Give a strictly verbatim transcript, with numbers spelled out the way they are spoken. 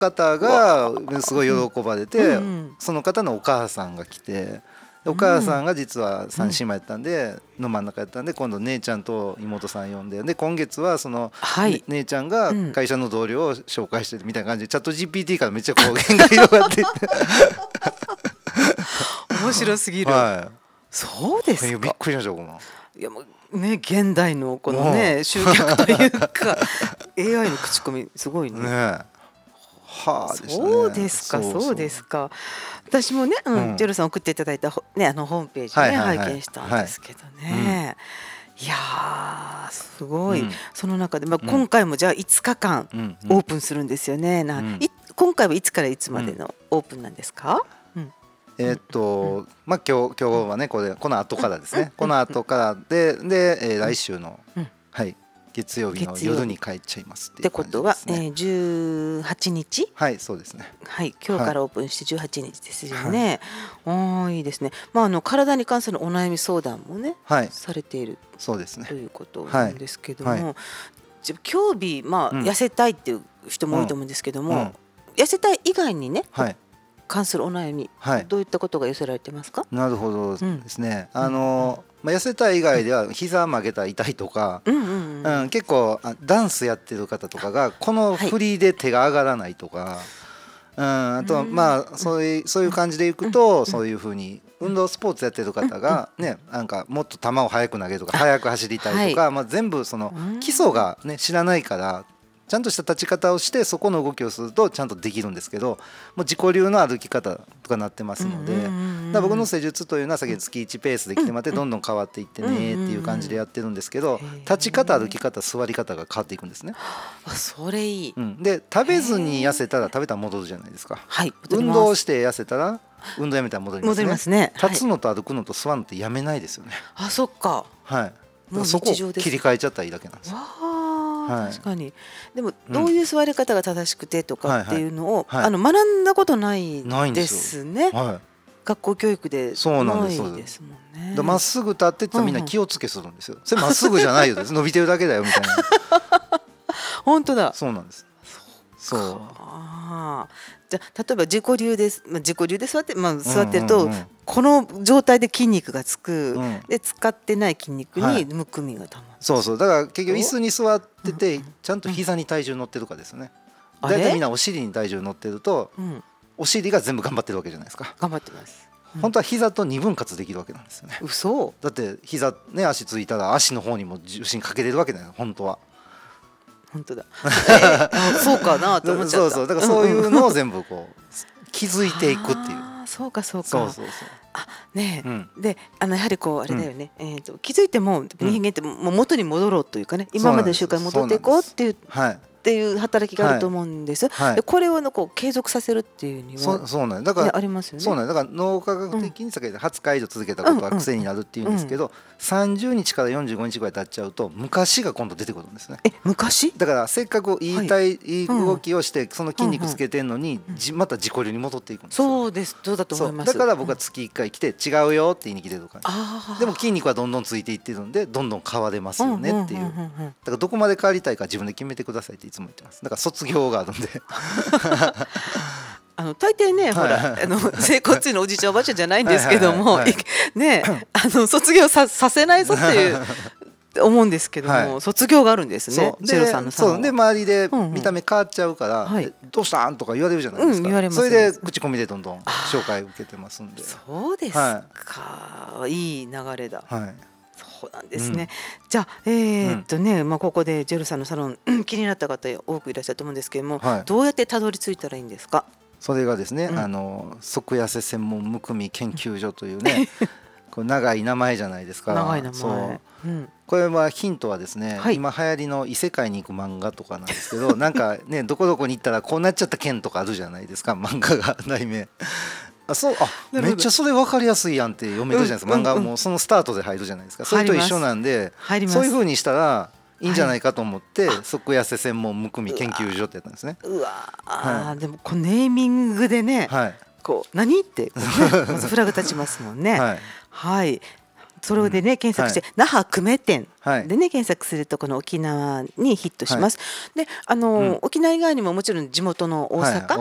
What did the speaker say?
方がすごい喜ばれて、 うんうん、 その方のお母さんが来て、お母さんが実は三姉妹やったんで、の真ん中やったんで、今度姉ちゃんと妹さん呼んで、で今月はその、 はい、 ね、姉ちゃんが会社の同僚を紹介してみたいな感じで、チャット ジーピーティー からめっちゃこう喧嘩広がっていって面白すぎる、 はい、 そうですか。 びっくりしました僕も。 いやもうね、現代のこのね集客というかエーアイ の口コミすごいね。 ねえ、はあ、でしたね。 そうですか、 そうそうそうですか。私もね、うん、 うんジェロさん送っていただいたほね、あのホームページね、 はいはいはい拝見したんですけどね。いやーすごい、 うんその中で、まあ、 うん今回もじゃあいつかかんうんうんオープンするんですよね。な、 うんい今回はいつからいつまでのオープンなんですか？うんえーっとまあ今日今日はねこれこの後からですね、この後からでで、えー来週の、 うんはい月曜日の月曜日夜に帰っちゃいますっってていう感じことは、 ですね。 えー、じゅうはちにち、 はい、そうですね。 はい、今日からオープンしてじゅうはちにちですよね。あーいいですね。まああの体に関するお悩み相談もね、 はい、 されているそうですね。 ということなんですけども、 はいはじゃ今日日まあ、 うん痩せたいっていう人も多いと思うんですけども、 うん痩せたい以外にね、 はい関するお悩み、 はい、 どういったことが寄せられてますか？ なるほどですね。あのまあ痩せたい以外では膝曲げたら痛いとか、 うんうんうんうん、結構あダンスやってる方とかがこの振りで手が上がらないとか、うん、あとはまあそういうそういう感じでいくと、そういうふうに運動スポーツやってる方がね、なんかもっと球を速く投げるとか速く走りたいとか、まあ全部その基礎がね知らないから。ちゃんとした立ち方をしてそこの動きをするとちゃんとできるんですけど、もう自己流の歩き方とかなってますので、だから僕の施術というのは先月いちペースで来てもらってどんどん変わっていってねっていう感じでやってるんですけど、立ち方歩き方座り方が変わっていくんですね。 あ、それいい、 うん、で食べずに痩せたら食べたら戻るじゃないですか。 はい戻り運ます動して痩せたら運動やめたら戻りますね。 戻りますね、はい、 立つのと歩くのと座るのってやめないですよね。 あ、そっか、 はい、だかもうらそこを日常です切り替えちゃったらいいだけなんですよ。 わあ、 はい、 確かに。でもどういう座り方が正しくてとかっていうのを、 はいはいあの学んだことないないんでですすね。 はい、 学校教育でそうなんですないですもんね。 だまっすぐ立ってって言ったらみんな気をつけするんですよ。それまっすぐじゃないよです伸びてるだけだよみたいな。 本当だ。 そうなんです。そうああ、じゃあ例えば自己流です、まあ、自己流で座って、まあ、座ってると、 うんうんうんこの状態で筋肉がつく、 うんで使ってない筋肉はいにむくみがたまる、 そうそうだから結局椅子に座っててちゃんと膝に体重乗ってるかですよね。 あれだいたいみんなお尻に体重乗ってるとうん、 お尻が全部頑張ってるわけじゃないですか。 頑張ってます。 本当は膝と二分割できるわけなんですよね。 嘘。 だって膝ね足ついたら足の方にも重心かけれるわけだよ本当は。 本当だ。えーあそうかなと思っちゃった。 そうそうだからそういうのを全部こう気づいていくっていう。 あーそうかそうか。 そうそうそう。 あねえ、 うんであのやはりこうあれだよね、えー、と気づいても人間ってもう元に戻ろうというかね、今までの習慣に戻っていこうっていうはい。 っていう働きがあると思うんです、 はいでこれをのこう継続させるっていうにはそうそうなんだから、 ねありますよね。 そうなんだから脳科学的に先ほどはつか以上続けたことは癖になるっていうんですけど、さんじゅうにちからよんじゅうごにちぐらい経っちゃうと昔が今度出てくるんですね。 え昔だからせっかく言いたい、い、いうん動きをしてその筋肉つけてんのに、じまた自己流に戻っていくんですよ。 そうですそうだと思います。 そうだから僕は月いっかい来て違うよって言いに来てる感じ。 あでも筋肉はどんどんついていってるんでどんどん変われますよねっていう。 んんんんんだからどこまで変わりたいか自分で決めてくださいっていつも言ってます。だから卒業があるんであの大抵ね、ほらあの整骨院のおじいちゃんおばあちゃんじゃないんですけども、 はいはいはいねあの卒業ささせないぞっていう思うんですけども、 はい卒業があるんですね。 そうチェロさんのサロンはそうで周りでうんうん見た目変わっちゃうから「 はいえどうしたん?」とか言われるじゃないですか、 うん言われますそれで口コミでどんどん紹介受けてますんで。 そうですか、い、い流れだ。 はいそうなんですね。じゃあえーっとね、まあここでジェルさんのサロン気になった方多くいらっしゃると思うんですけども、 はいどうやってたどり着いたらいいんですか？ それがですね、 うんあの即痩せ専門むくみ研究所というねこう長い名前じゃないですか。 長い名そう前。うんこれはヒントはですね、 はい今流行りの異世界に行く漫画とかなんですけどなんかねどこどこに行ったらこうなっちゃった件とかあるじゃないですか漫画が題名。あそうあなるほどめっちゃそれ分かりやすいやんって読めるじゃないですか、 うん漫画はうんもうそのスタートで入るじゃないですか。それと一緒なんで入ります。 そういう風にしたらいいんじゃないかと思って、 はい即痩せ専門むくみ研究所ってやったんですね。 うわー、 はでもこうネーミングでね、 はいこう何ってこうねまずフラグ立ちますもんね。 はいはい。 それでね、検索して、 は那覇久米店はいでね、検索するとこの沖縄にヒットします。で、あうのん沖縄以外にももちろん地元の大はい阪